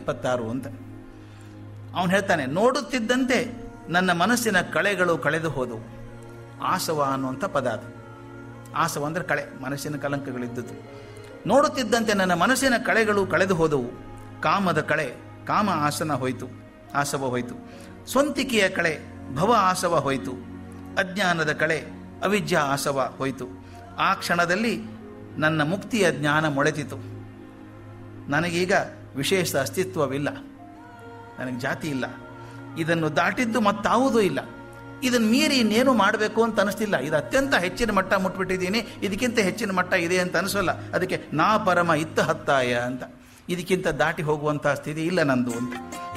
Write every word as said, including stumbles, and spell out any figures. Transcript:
ಇಪ್ಪತ್ತಾರು ಅಂತ. ಅವನು ಹೇಳ್ತಾನೆ, ನೋಡುತ್ತಿದ್ದಂತೆ ನನ್ನ ಮನಸ್ಸಿನ ಕಳೆಗಳು ಕಳೆದು ಹೋದವು. ಆಸವ ಅನ್ನುವಂಥ ಪದ ಅದು. ಆಸವ ಅಂದರೆ ಕಳೆ, ಮನಸ್ಸಿನ ಕಲಂಕಗಳಿದ್ದದ್ದು. ನೋಡುತ್ತಿದ್ದಂತೆ ನನ್ನ ಮನಸ್ಸಿನ ಕಳೆಗಳು ಕಳೆದು ಹೋದವು. ಕಾಮದ ಕಳೆ ಕಾಮ ಆಸನ ಹೋಯಿತು, ಆಸವ ಹೋಯಿತು. ಸ್ವಂತಿಕೆಯ ಕಳೆ ಭವ ಆಸವ ಹೋಯಿತು. ಅಜ್ಞಾನದ ಕಳೆ ಅವಿದ್ಯಾ ಆಸವ ಹೋಯಿತು. ಆ ಕ್ಷಣದಲ್ಲಿ ನನ್ನ ಮುಕ್ತಿಯ ಜ್ಞಾನ ಮೊಳೆತಿತು. ನನಗೀಗ ವಿಶೇಷ ಅಸ್ತಿತ್ವವಿಲ್ಲ, ನನಗೆ ಜಾತಿ ಇಲ್ಲ, ಇದನ್ನು ದಾಟಿದ್ದು ಮತ್ತಾವುದೂ ಇಲ್ಲ, ಇದನ್ನು ಮೀರಿ ಇನ್ನೇನು ಮಾಡಬೇಕು ಅಂತ ಅನಿಸ್ತಿಲ್ಲ. ಇದು ಅತ್ಯಂತ ಹೆಚ್ಚಿನ ಮಟ್ಟ ಮುಟ್ಬಿಟ್ಟಿದ್ದೀನಿ, ಇದಕ್ಕಿಂತ ಹೆಚ್ಚಿನ ಮಟ್ಟ ಇದೆ ಅಂತ ಅನಿಸೋಲ್ಲ. ಅದಕ್ಕೆ ನಾ ಪರಮ ಇತ್ತ ಹತ್ತಾಯ ಅಂತ, ಇದಕ್ಕಿಂತ ದಾಟಿ ಹೋಗುವಂಥ ಸ್ಥಿತಿ ಇಲ್ಲ ನಂದು ಅಂತ.